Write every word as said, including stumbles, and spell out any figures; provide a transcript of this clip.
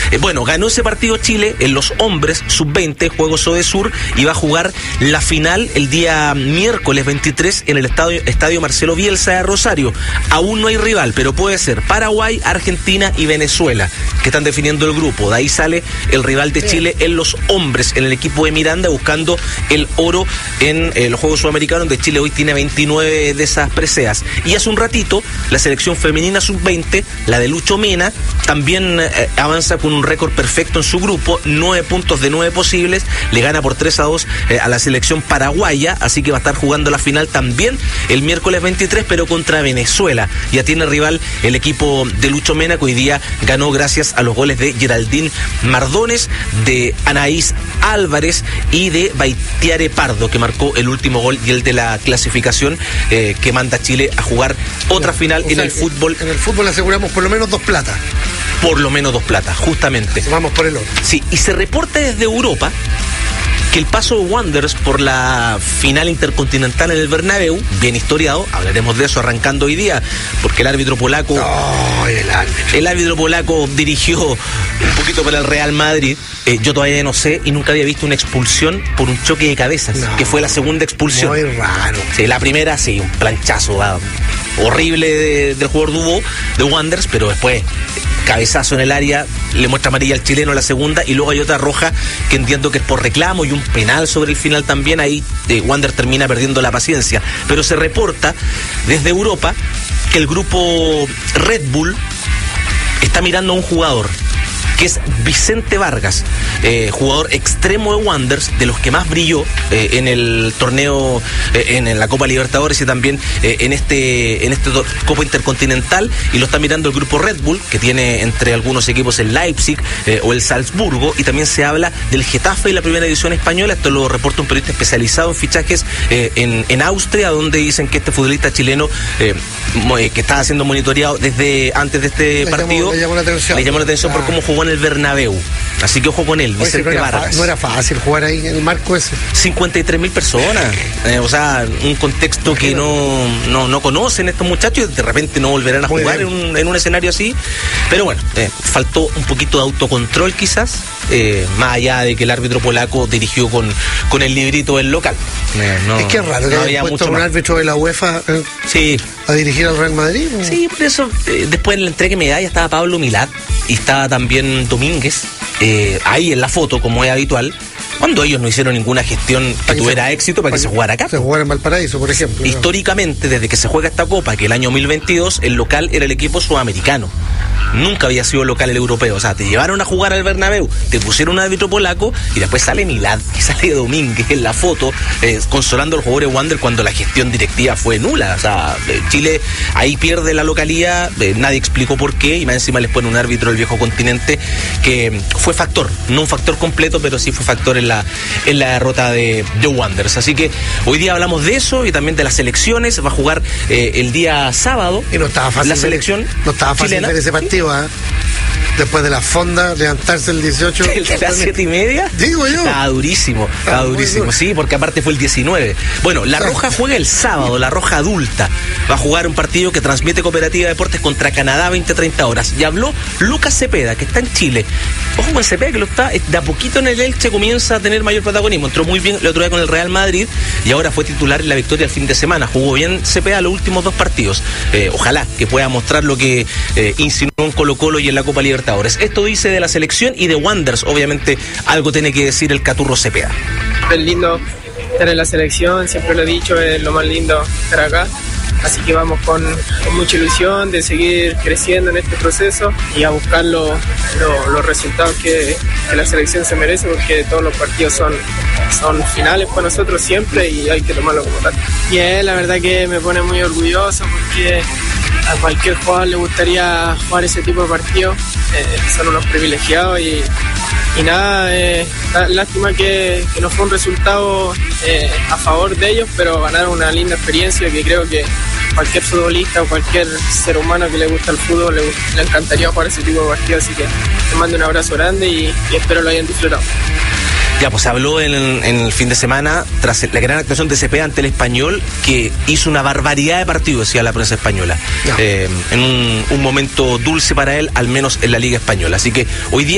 Eh, bueno, ganó ese partido Chile en los hombres sub veinte, Juegos Odesur, y va a jugar la final el día miércoles veintitrés en el estadio, estadio Marcelo Bielsa de Rosario. Aún no hay rival, pero puede ser Paraguay, Argentina y Venezuela, que están definiendo el grupo. De ahí sale el rival de Chile en los hombres, en el equipo de Miranda, buscando el oro en eh, los Juegos Sudamericanos, donde Chile hoy tiene veintinueve de esas preseas. Y hace un ratito, la selección femenina sub veinte, la de Lucho Mena, también eh, avanza con un récord perfecto en su grupo, nueve puntos de nueve posibles, le gana por tres a dos eh, a la selección paraguaya, así que va a estar jugando la final también el miércoles veintitrés, pero contra Venezuela. Ya tiene rival el equipo de Lucho Mena, que hoy día ganó gracias a los goles de Geraldine Mardones, de Anaís Álvarez y de Baitiare Pardo, que marcó el último gol y el de la clasificación eh, que manda a Chile a jugar otra Claro, final o en sea, el fútbol. En el fútbol aseguramos por lo menos dos platas. Por lo menos dos platas, justamente. Vamos por el otro. Sí, y se reporta desde Europa que el paso de Wanderers por la final intercontinental en el Bernabéu, bien historiado, hablaremos de eso arrancando hoy día, porque el árbitro polaco... Oh, el árbitro. El árbitro polaco dirigió un poquito para el Real Madrid. Eh, yo todavía no sé y nunca había visto una expulsión por un choque de cabezas, no, que fue la segunda expulsión. Muy raro. Sí, la primera, sí, un planchazo va, horrible de, del jugador Dubó, de Wanderers, pero después cabezazo en el área, le muestra amarilla al chileno la segunda, y luego hay otra roja que entiendo que es por reclamo, y un penal sobre el final también. Ahí eh, Wander termina perdiendo la paciencia, pero se reporta desde Europa que el grupo Red Bull está mirando a un jugador que es Vicente Vargas, eh, jugador extremo de Wanderers, de los que más brilló eh, en el torneo, eh, en la Copa Libertadores y también eh, en este en este Copa Intercontinental, y lo está mirando el grupo Red Bull, que tiene entre algunos equipos el Leipzig eh, o el Salzburgo, y también se habla del Getafe y la primera edición española. Esto lo reporta un periodista especializado en fichajes eh, en, en Austria, donde dicen que este futbolista chileno eh, que estaba siendo monitoreado desde antes de este le partido, llamó, le llamó la atención, le llamó la atención ah. por cómo jugó en el Bernabéu. Así que ojo con él, Vicente Oye, no era Vargas. No era fácil jugar ahí en el marco ese. cincuenta y tres mil personas. Eh, o sea, un contexto que no, no, no conocen estos muchachos, y de repente no volverán a Muy jugar en un, en un escenario así. Pero bueno, eh, faltó un poquito de autocontrol quizás, eh, más allá de que el árbitro polaco dirigió con, con el librito del local. Eh, no, es que es raro que no haya puesto un más. árbitro de la UEFA eh, sí. a dirigir al Real Madrid. ¿No? Sí, por eso eh, después en la entrega de medalla estaba Pablo Milad y estaba también Domínguez, eh, ahí en la foto, como es habitual, cuando ellos no hicieron ninguna gestión que, que tuviera se, éxito para, para que, que se jugara acá. Se jugara en Valparaíso, por ejemplo. Históricamente, ¿no? Desde que se juega esta Copa, que el año mil veintidós, el local era el equipo sudamericano. Nunca había sido local el europeo. O sea, te llevaron a jugar al Bernabéu, te pusieron un árbitro polaco, y después sale Milad y sale Domínguez en la foto, eh, consolando al jugador de Wander cuando la gestión directiva fue nula. O sea, Chile ahí pierde la localía, eh, nadie explicó por qué, y más encima les pone un árbitro del viejo continente que fue factor, no un factor completo, pero sí fue factor en la, en la derrota de, de Wanderers. Así que hoy día hablamos de eso y también de las selecciones. Va a jugar eh, el día sábado. Y no estaba fácil la selección ver, no estaba fácil chilena. ver ese partido. ¿Eh? Después de la fonda, levantarse el dieciocho. ¿El de las siete y media? Digo yo. Estaba durísimo, estaba durísimo, sí, porque aparte fue el diecinueve. Bueno, la Roja juega el sábado, la Roja adulta. Va a jugar un partido que transmite Cooperativa Deportes contra Canadá, veinte a treinta horas. Y habló Lucas Cepeda, que está en Chile. Ojo con Cepeda, que lo está, de a poquito en el Elche comienza a tener mayor protagonismo. Entró muy bien el otro día con el Real Madrid y ahora fue titular en la victoria el fin de semana. Jugó bien Cepeda los últimos dos partidos. Eh, ojalá que pueda mostrar lo que eh, insinuó en Colo-Colo y en la Copa Libertadores. Esto dice de la selección y de Wanderers. Obviamente algo tiene que decir el Caturro Cepeda. Es lindo estar en la selección, siempre lo he dicho, es lo más lindo estar acá. Así que vamos con, con mucha ilusión de seguir creciendo en este proceso y a buscar lo, lo, los resultados que, que la selección se merece, porque todos los partidos son, son finales para nosotros siempre y hay que tomarlo como tal. Y es la verdad que me pone muy orgulloso, porque a cualquier jugador le gustaría jugar ese tipo de partidos. Eh, son unos privilegiados y, y nada, eh, lástima que, que no fue un resultado eh, a favor de ellos, pero ganaron una linda experiencia que creo que cualquier futbolista o cualquier ser humano que le gusta el fútbol le, le encantaría jugar ese tipo de partidos. Así que te mando un abrazo grande y, y espero lo hayan disfrutado. Ya, pues se habló en, en el fin de semana, tras la gran actuación de Cepeda ante el Español, que hizo una barbaridad de partidos, decía la prensa española, no. eh, en un, un momento dulce para él, al menos en la Liga Española. Así que hoy día